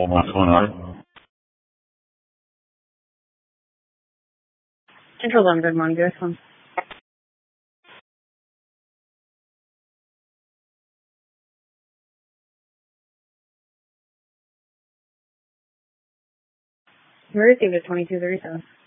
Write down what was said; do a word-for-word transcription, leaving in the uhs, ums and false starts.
What's going on? Central Zone, good morning. This one. We received a twenty-two thirty-seven.